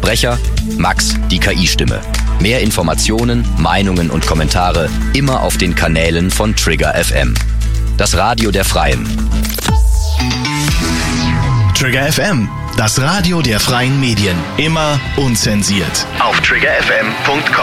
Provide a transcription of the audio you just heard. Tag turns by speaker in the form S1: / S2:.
S1: Sprecher Max, die KI-Stimme. Mehr Informationen, Meinungen und Kommentare immer auf den Kanälen von Trigger FM. Das Radio der Freien.
S2: Trigger FM, das Radio der freien Medien. Immer unzensiert. Auf triggerfm.com.